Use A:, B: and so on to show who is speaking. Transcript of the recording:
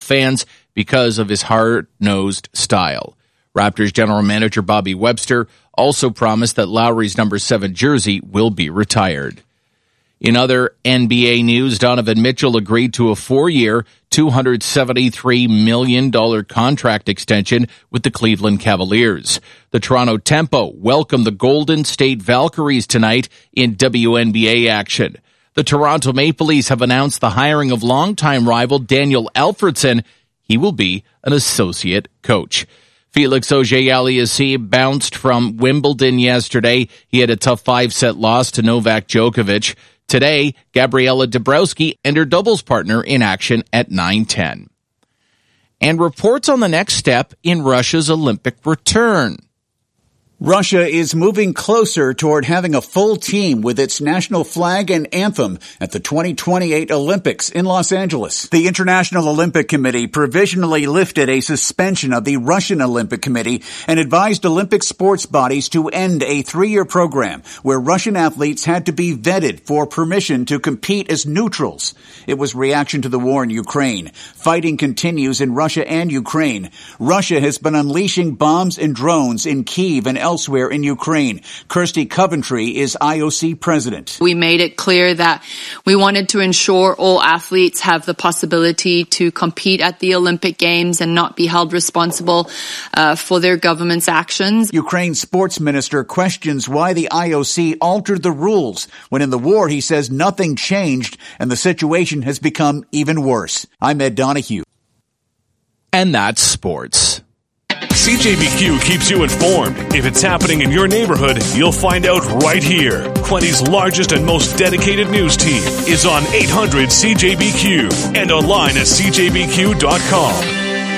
A: fans because of his hard-nosed style. Raptors general manager Bobby Webster also promised that Lowry's number 7 jersey will be retired. In other NBA news, Donovan Mitchell agreed to a 4-year, $273 million contract extension with the Cleveland Cavaliers. The Toronto Tempo welcomed the Golden State Valkyries tonight in WNBA action. The Toronto Maple Leafs have announced the hiring of longtime rival Daniel Alfredson. He will be an associate coach. Felix Auger-Aliassime bounced from Wimbledon yesterday. He had a tough 5-set loss to Novak Djokovic. Today, Gabriela Dabrowski and her doubles partner in action at 9:10. And reports on the next step in Russia's Olympic return.
B: Russia is moving closer toward having a full team with its national flag and anthem at the 2028 Olympics in Los Angeles. The International Olympic Committee provisionally lifted a suspension of the Russian Olympic Committee and advised Olympic sports bodies to end a 3-year program where Russian athletes had to be vetted for permission to compete as neutrals. It was reaction to the war in Ukraine. Fighting continues in Russia and Ukraine. Russia has been unleashing bombs and drones in Kyiv and elsewhere in Ukraine. Kirsty Coventry is IOC president.
C: We made it clear that we wanted to ensure all athletes have the possibility to compete at the Olympic Games and not be held responsible for their government's actions.
B: Ukraine's sports minister questions why the IOC altered the rules when in the war he says nothing changed and the situation has become even worse. I'm Ed Donahue.
A: And that's sports.
D: CJBQ keeps you informed. If it's happening in your neighborhood, you'll find out right here. Quincy's largest and most dedicated news team is on 800 CJBQ and online at CJBQ.com.